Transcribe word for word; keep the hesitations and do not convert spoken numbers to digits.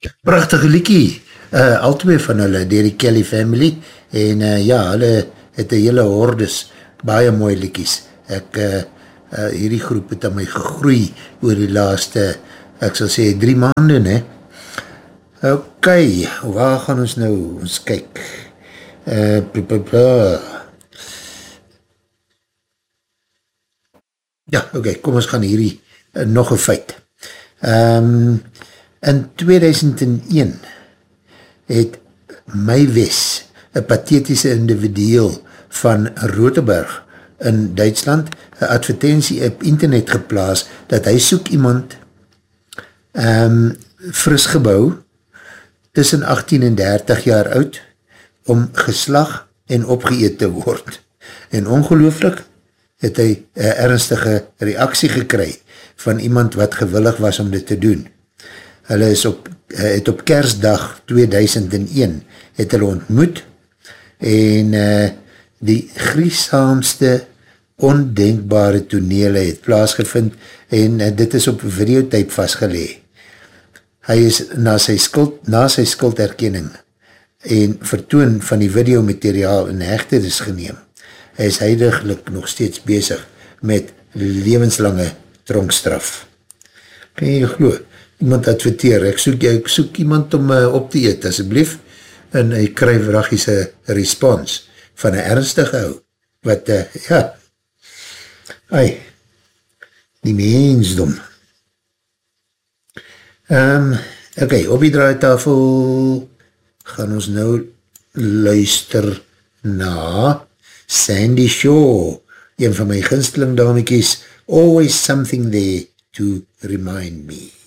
Prachtige liekie, uh, al twee van hulle, dier die Kelly family, en uh, ja, hulle het een hele hordes, baie mooi liekies. Ek, uh, uh, hierdie groep het aan my gegroei oor die laaste, ek sal sê, drie maanden, ne? Ok, waar gaan ons nou, ons kyk, uh, blah, blah, blah. Ja, ok, kom ons gaan hierdie, uh, nog een feit. Um, in tweeduisend een het Mywes, een pathetische individueel van Roteberg in Duitsland, een advertentie op internet geplaas, dat hy soek iemand um, fris gebouw, tussen achttien en dertig jaar oud, om geslag en opgeëet te word. En ongelooflik het hy een ernstige reaksie gekry van iemand wat gewillig was om dit te doen. Hulle is op, het op Kersdag tweeduisend een het hulle ontmoet en uh, die griesaamste ondenkbare tonele het plaasgevind en uh, dit is op videotype vastgelee. Hy is na sy, skuld, na sy skulderkenning en vertoon van die videomateriaal in hegtenis geneem. Hy is huidiglik nog steeds bezig met levenslange tronkstraf. Kan jy geloof? Iemand adverteer, ek soek, ek soek iemand om uh, op te eet, asjeblief, en hy kry vragiese respons van een ernstige ou, wat, uh, ja, ai, die mensdom. Um, ok, op die draaitafel gaan ons nou luister na Sandy Shaw, een van my gunsteling damekies, Always Something There to Remind Me.